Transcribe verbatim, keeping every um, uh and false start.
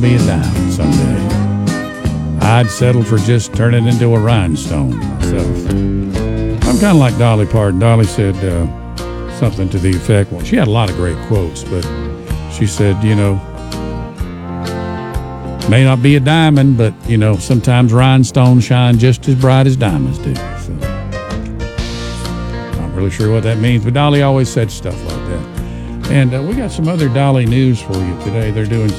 be a diamond someday. I'd settle for just turning into a rhinestone myself. I'm kind of like Dolly Parton. Dolly said uh, something to the effect, well, she had a lot of great quotes, but she said, you know, may not be a diamond, but, you know, sometimes rhinestones shine just as bright as diamonds do. So, not really sure what that means, but Dolly always said stuff like that. And uh, we got some other Dolly news for you today. They're doing